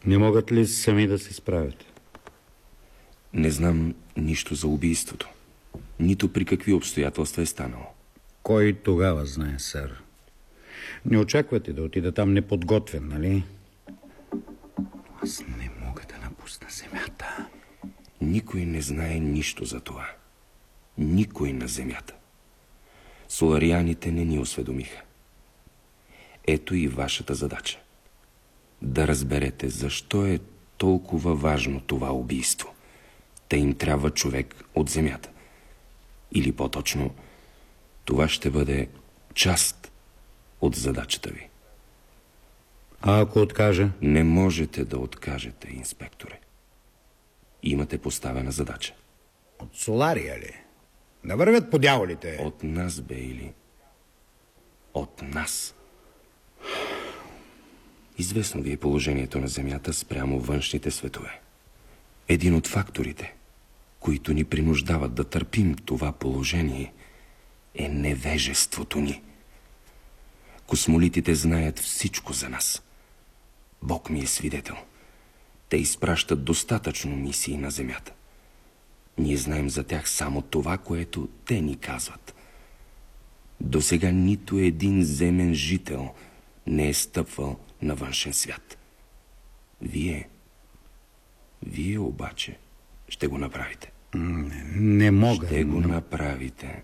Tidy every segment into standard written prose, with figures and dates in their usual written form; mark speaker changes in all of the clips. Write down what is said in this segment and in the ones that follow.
Speaker 1: Не могат ли сами да се справят?
Speaker 2: Не знам нищо за убийството. Нито при какви обстоятелства е станало.
Speaker 1: Кой тогава знае, сър? Не очаквате да отида там неподготвен, нали? Аз не мога да напусна земята.
Speaker 2: Никой не знае нищо за това. Никой на земята. Соларианите не ни осведомиха. Ето и вашата задача. Да разберете защо е толкова важно това убийство. Та им трябва човек от земята. Или по-точно, това ще бъде част от задачата ви.
Speaker 1: А ако откажа?
Speaker 2: Не можете да откажете, инспекторе. Имате поставена задача.
Speaker 1: От Солария ли? Да вървят по дяволите.
Speaker 2: От нас, Бейли. От нас. Известно ви е положението на Земята спрямо външните светове. Един от факторите, които ни принуждават да търпим това положение, е невежеството ни. Космолитите знаят всичко за нас. Бог ми е свидетел. Те изпращат достатъчно мисии на Земята. Ние знаем за тях само това, което те ни казват. Досега нито един земен жител не е стъпвал на външен свят. Вие обаче ще го направите.
Speaker 1: Не мога.
Speaker 2: Ще го направите.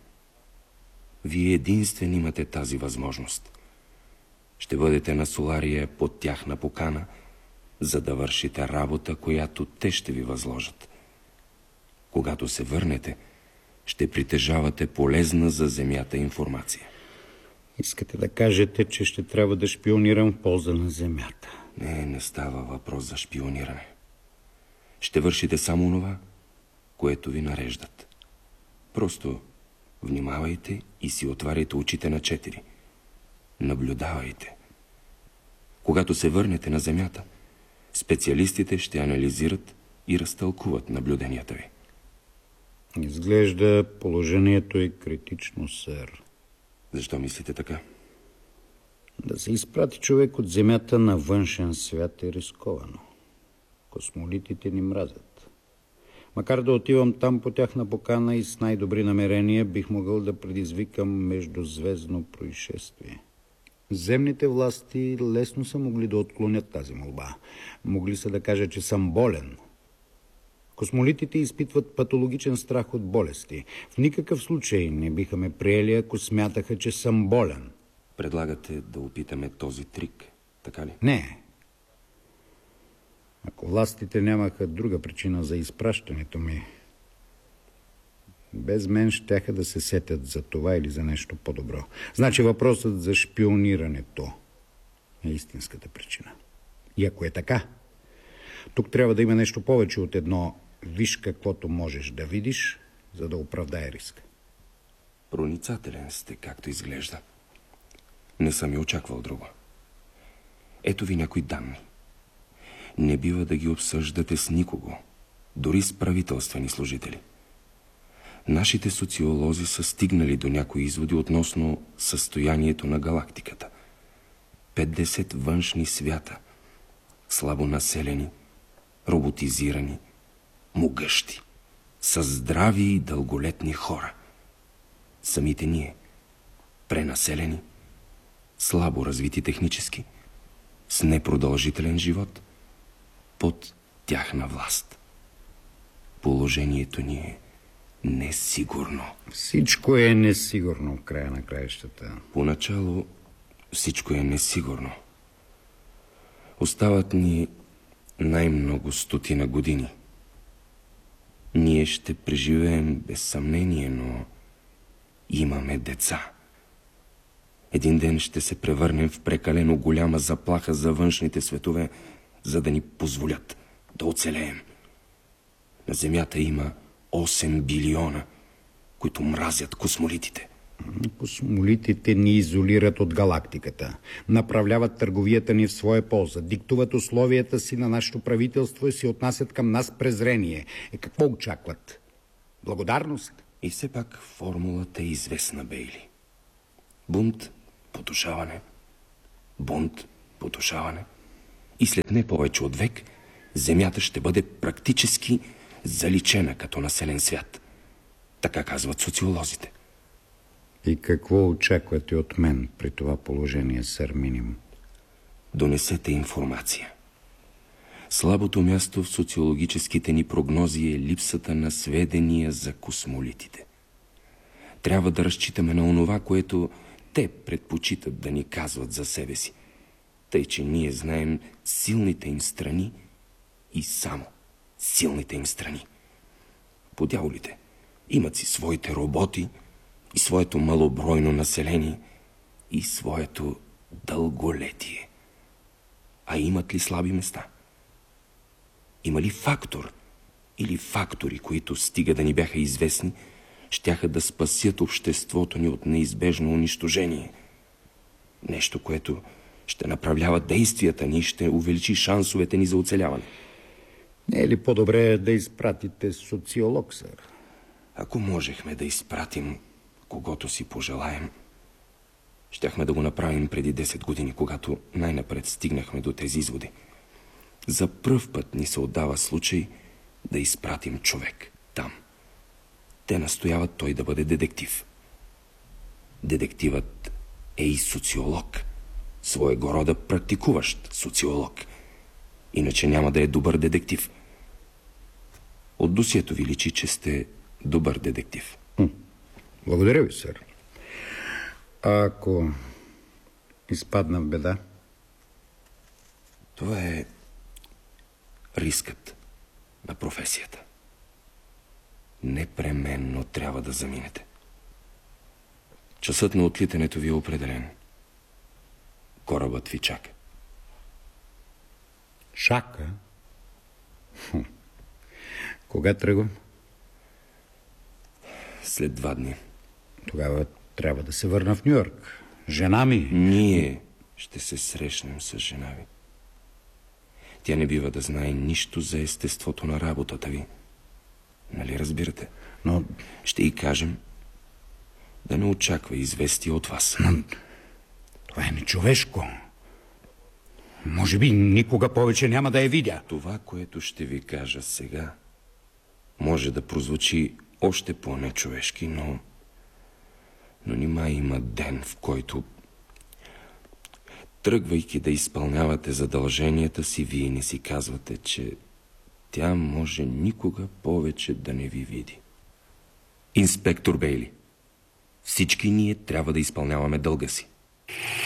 Speaker 2: Вие единствен имате тази възможност. Ще бъдете на Солария под тяхна покана, за да вършите работа, която те ще ви възложат. Когато се върнете, ще притежавате полезна за Земята информация.
Speaker 1: Искате да кажете, че ще трябва да шпионирам в полза на Земята?
Speaker 2: Не става въпрос за шпиониране. Ще вършите само това, което ви нареждат. Просто внимавайте и си отваряйте очите на 4. Наблюдавайте. Когато се върнете на Земята, специалистите ще анализират и разтълкуват наблюденията ви.
Speaker 1: Изглежда положението е критично, сър.
Speaker 2: Защо мислите така?
Speaker 1: Да се изпрати човек от Земята на външен свят е рисковано. Космолитите ни мразят. Макар да отивам там по тяхна покана и с най-добри намерения, бих могъл да предизвикам междузвездно происшествие. Земните власти лесно са могли да отклонят тази молба. Могли са да кажат, че съм болен. Космолитите изпитват патологичен страх от болести. В никакъв случай не биха ме приели, ако смятаха, че съм болен.
Speaker 2: Предлагате да опитаме този трик, така ли?
Speaker 1: Не. Ако властите нямаха друга причина за изпращането ми, без мен щяха да се сетят за това или за нещо по-добро. Значи въпросът за шпионирането е истинската причина. И ако е така, тук трябва да има нещо повече от едно виж каквото можеш да видиш, за да оправдае риска.
Speaker 2: Проницателен сте, както изглежда. Не съм и очаквал друго. Ето ви някои данни. Не бива да ги обсъждате с никого, дори с правителствени служители. Нашите социолози са стигнали до някои изводи относно състоянието на галактиката. 50 външни свята, слабо населени, роботизирани, могъщи, с здрави и дълголетни хора. Самите ние, пренаселени, слабо развити технически, с непродължителен живот, под тяхна власт. Положението ни е несигурно.
Speaker 1: Всичко е несигурно в края на краищата.
Speaker 2: Поначало всичко е несигурно. Остават ни най-много 100 години. Ние ще преживеем без съмнение, но имаме деца. Един ден ще се превърнем в прекалено голяма заплаха за външните светове, за да ни позволят да оцелеем. На Земята има 8 билиона, които мразят космолитите.
Speaker 1: Космолитите ни изолират от галактиката, направляват търговията ни в своя полза, диктуват условията си на нашето правителство и се отнасят към нас презрение. Какво очакват? Благодарност?
Speaker 2: И все пак формулата е известна, Бейли. Бунт, потушаване, бунт, потушаване. И след не повече от век Земята ще бъде практически заличена като населен свят. Така казват социолозите.
Speaker 1: И какво очаквате от мен при това положение, сър Миним?
Speaker 2: Донесете информация. Слабото място в социологическите ни прогнози е липсата на сведения за космолитите. Трябва да разчитаме на онова, което те предпочитат да ни казват за себе си. Тъй, че ние знаем силните им страни и само силните им страни. Подяволите имат си своите роботи и своето малобройно население и своето дълголетие. А имат ли слаби места? Има ли фактор или фактори, които, стига да ни бяха известни, щяха да спасят обществото ни от неизбежно унищожение? Нещо, което ще направлява действията ни и ще увеличи шансовете ни за оцеляване.
Speaker 1: Не е ли по-добре да изпратите социолог, сър?
Speaker 2: Ако можехме да изпратим когото си пожелаем, щяхме да го направим преди 10 години, когато най-напред стигнахме до тези изводи. За пръв път ни се отдава случай да изпратим човек там. Те настояват той да бъде детектив. Детективът е и социолог, своего рода практикуващ социолог. Иначе няма да е добър детектив. От досието ви личи, че сте добър детектив.
Speaker 1: Благодаря ви, сър. А ако изпадна в беда?
Speaker 2: Това е рискът на професията. Непременно трябва да заминете. Часът на отлитането ви е определен. Корабът ви чака.
Speaker 1: Чака? Кога тръгвам?
Speaker 2: След 2 дни.
Speaker 1: Тогава трябва да се върна в Ню-Йорк. Жена ми...
Speaker 2: Ние ще се срещнем с жена ви. Тя не бива да знае нищо за естеството на работата ви. Нали разбирате?
Speaker 1: Но...
Speaker 2: Ще й кажем да не очаква известия от вас.
Speaker 1: Но... Това е нечовешко. Може би никога повече няма да я видя.
Speaker 2: Това, което ще ви кажа сега, може да прозвучи още по-нечовешки, но нима има ден, в който, тръгвайки да изпълнявате задълженията си, вие не си казвате, че тя може никога повече да не ви види. Инспектор Бейли, всички ние трябва да изпълняваме дълга си.